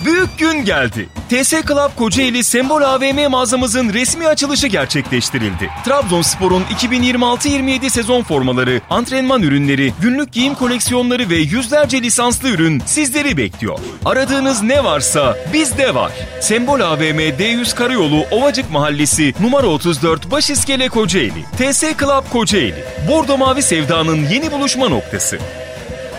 Büyük gün geldi. TS Club Kocaeli Sembol AVM mağazamızın resmi açılışı gerçekleştirildi. Trabzonspor'un 2026-27 sezon formaları, antrenman ürünleri, günlük giyim koleksiyonları ve yüzlerce lisanslı ürün sizleri bekliyor. Aradığınız ne varsa bizde var. Sembol AVM D100 Karayolu Ovacık Mahallesi numara 34 Başiskele Kocaeli. TS Club Kocaeli. Bordo Mavi Sevda'nın yeni buluşma noktası.